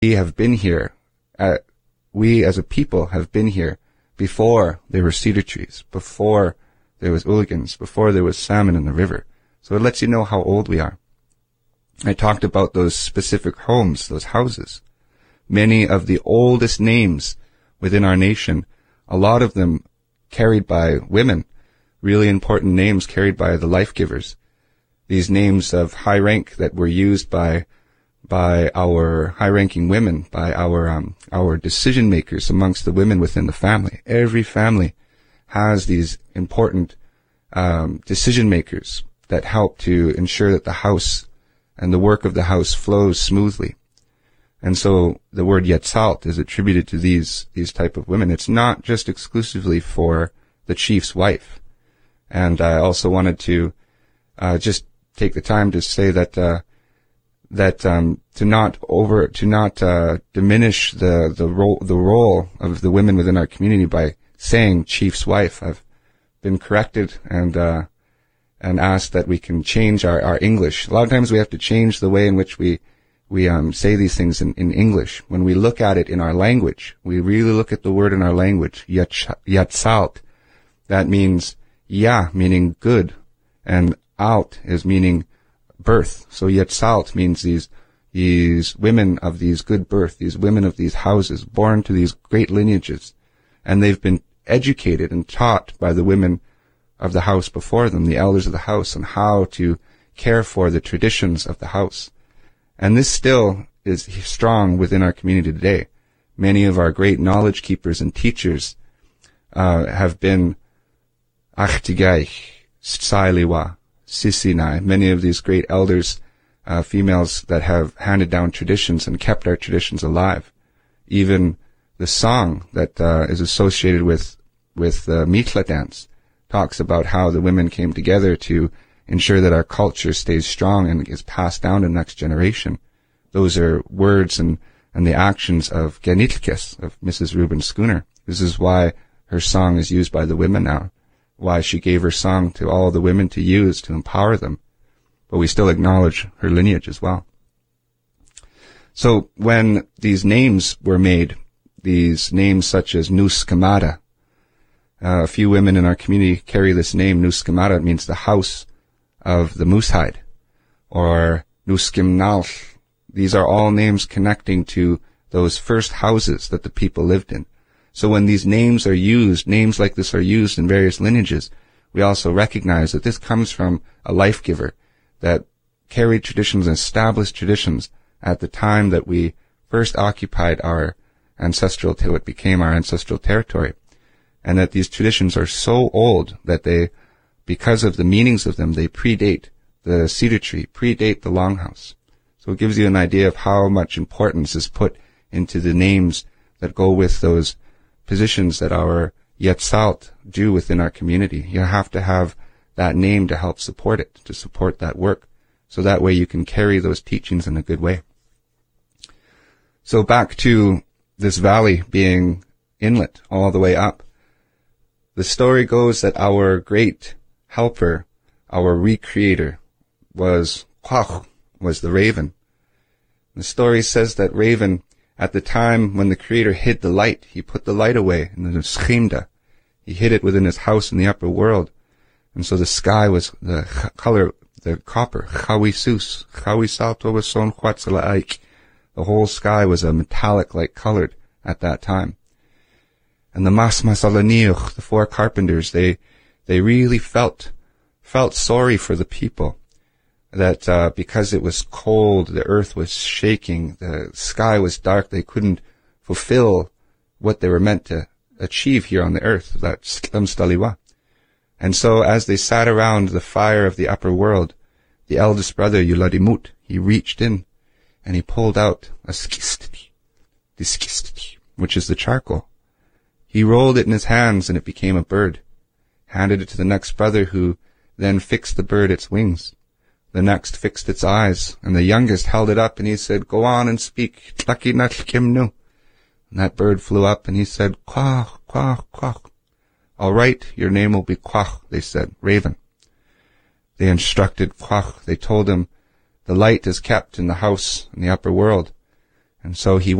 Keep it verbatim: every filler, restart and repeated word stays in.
We have been here, uh, we as a people have been here before there were cedar trees, before there was oologans, before there was salmon in the river. So it lets you know how old we are. I talked about those specific homes, those houses. Many of the oldest names within our nation, a lot of them carried by women, really important names carried by the life givers. These names of high rank that were used by by our high-ranking women, by our um, our decision makers amongst the women within the family. Every family has these important um, decision makers that help to ensure that the house and the work of the house flows smoothly. And so the word Yetzalt is attributed to these these type of women. It's not just exclusively for the chief's wife. And I also wanted to uh, just take the time to say that uh, that um, to not over to not uh, diminish the the role the role of the women within our community by saying chief's wife. I've been corrected and uh, and asked that we can change our, our English. A lot of times we have to change the way in which we we um, say these things in, in English. When we look at it in our language, we really look at the word in our language. Yetzalt. That means ya, meaning good, and out is meaning birth. So Yetzalt means these these women of these good birth, these women of these houses, born to these great lineages, and they've been educated and taught by the women of the house before them, the elders of the house, on how to care for the traditions of the house. And this still is strong within our community today. Many of our great knowledge keepers and teachers uh, have been Achtigaich, Tsailiwa, Sisinai, many of these great elders, uh, females that have handed down traditions and kept our traditions alive. Even the song that uh, is associated with with the Mikla dance talks about how the women came together to ensure that our culture stays strong and is passed down to the next generation. Those are words and, and the actions of Genitlkes, of Missus Reuben Schooner. This is why her song is used by the women now, why she gave her song to all the women to use to empower them. But we still acknowledge her lineage as well. So when these names were made, these names such as Nuskamada, uh, a few women in our community carry this name, Nuskamada. It means the house of the moose hide, or Nuskimnal. These are all names connecting to those first houses that the people lived in. So when these names are used, names like this are used in various lineages, we also recognize that this comes from a life giver that carried traditions and established traditions at the time that we first occupied our ancestral, till it became our ancestral territory. And that these traditions are so old that they, because of the meanings of them, they predate the cedar tree, predate the longhouse. So it gives you an idea of how much importance is put into the names that go with those positions that our Yetzalt do within our community. You have to have that name to help support it, to support that work. So that way you can carry those teachings in a good way. So back to this valley being inlet all the way up. The story goes that our great helper, our recreator, was Quach, was the raven. The story says that raven, at the time when the Creator hid the light, he put the light away in the Schimda. He hid it within his house in the upper world. And so the sky was the color, the copper, Chawisus, Chawisalto was son Huatzalaik. The whole sky was a metallic-like colored at that time. And the Mas Masalaniuch, the four carpenters, they, they really felt, felt sorry for the people. That, uh, because it was cold, the earth was shaking, the sky was dark, they couldn't fulfill what they were meant to achieve here on the earth, that Sklamstaliwa. And so as they sat around the fire of the upper world, the eldest brother, Yuladimut, he reached in and he pulled out a skistiti, the skistiti, which is the charcoal. He rolled it in his hands and it became a bird, handed it to the next brother, who then fixed the bird its wings. The next fixed its eyes, and the youngest held it up and he said, "Go on and speak, Tlaki Natlkimnu." And that bird flew up and he said, "Quach, quach, quach." "All right, your name will be Quach," they said, raven. They instructed Quach. They told him, the light is kept in the house in the upper world, And so he